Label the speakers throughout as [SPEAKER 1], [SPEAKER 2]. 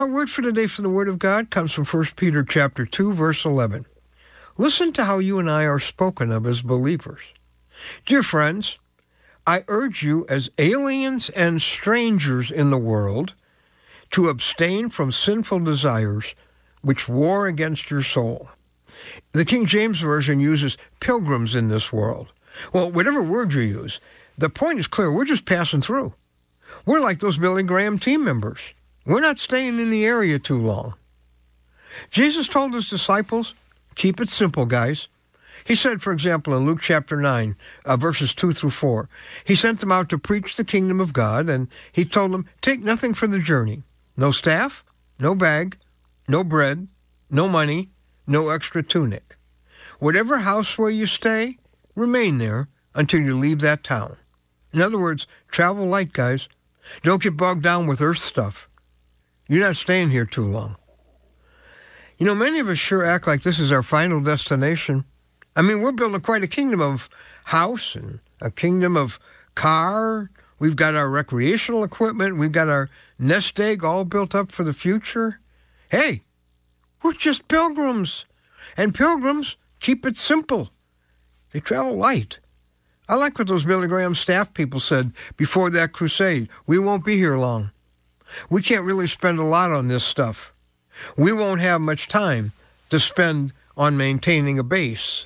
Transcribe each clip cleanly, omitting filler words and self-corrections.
[SPEAKER 1] Our word for today from the Word of God comes from 1 Peter chapter 2, verse 11. Listen to how you and I are spoken of as believers. Dear friends, I urge you as aliens and strangers in the world to abstain from sinful desires which war against your soul. The King James Version uses pilgrims in this world. Well, whatever word you use, the point is clear. We're just passing through. We're like those Billy Graham team members. We're not staying in the area too long. Jesus told his disciples, keep it simple, guys. He said, for example, in Luke chapter 9, verses 2 through 4, he sent them out to preach the kingdom of God, and he told them, take nothing for the journey. No staff, no bag, no bread, no money, no extra tunic. Whatever house where you stay, remain there until you leave that town. In other words, travel light, guys. Don't get bogged down with earth stuff. You're not staying here too long. You know, many of us sure act like this is our final destination. I mean, we're building quite a kingdom of house and a kingdom of car. We've got our recreational equipment. We've got our nest egg all built up for the future. Hey, we're just pilgrims. And pilgrims keep it simple. They travel light. I like what those Billy Graham staff people said before that crusade. We won't be here long. We can't really spend a lot on this stuff. We won't have much time to spend on maintaining a base.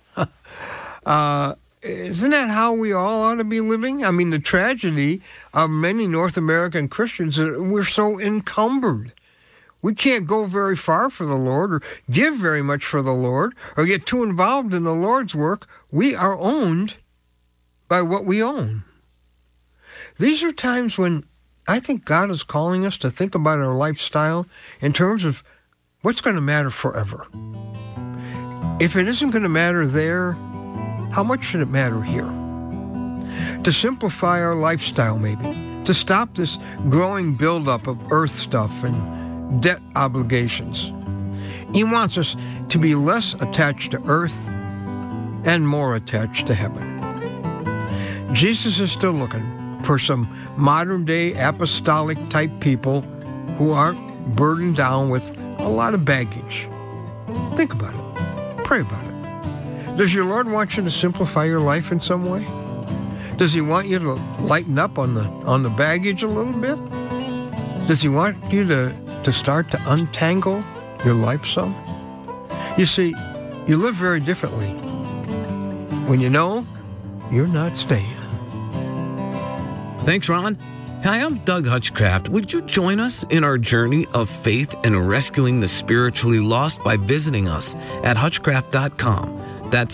[SPEAKER 1] Isn't that how we all ought to be living? I mean, the tragedy of many North American Christians is that we're so encumbered. We can't go very far for the Lord or give very much for the Lord or get too involved in the Lord's work. We are owned by what we own. These are times when I think God is calling us to think about our lifestyle in terms of what's going to matter forever. If it isn't going to matter there, how much should it matter here? To simplify our lifestyle, maybe. To stop this growing buildup of earth stuff and debt obligations. He wants us to be less attached to earth and more attached to heaven. Jesus is still looking for some modern-day apostolic-type people who aren't burdened down with a lot of baggage. Think about it. Pray about it. Does your Lord want you to simplify your life in some way? Does he want you to lighten up on the baggage a little bit? Does he want you to start to untangle your life some? You see, you live very differently when you know you're not staying.
[SPEAKER 2] Thanks, Ron. Hi, I'm Doug Hutchcraft. Would you join us in our journey of faith and rescuing the spiritually lost by visiting us at Hutchcraft.com? That's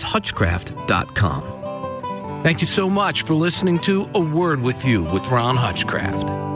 [SPEAKER 2] Hutchcraft.com. Thank you so much for listening to A Word With You with Ron Hutchcraft.